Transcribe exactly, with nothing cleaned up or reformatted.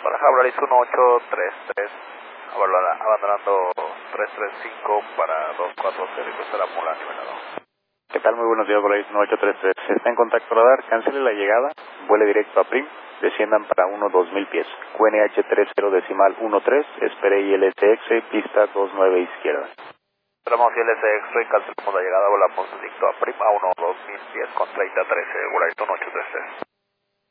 Baraja, Volaris uno ocho tres tres, abandonando tres tres cinco para dos cuatro cero y cruzar la mula nivelado. ¿Qué tal? Muy buenos días, Volaris uno ocho tres tres. Está en contacto radar, cancele la llegada, vuele directo a Prim, desciendan para uno dos mil pies. Q N H treinta decimal uno tres, espere I L S X, pista dos nueve izquierda. Esperamos I L S X, cancelamos la llegada, volamos directo a Prim a uno dos mil pies con treinta trece, Volaris uno ocho tres tres.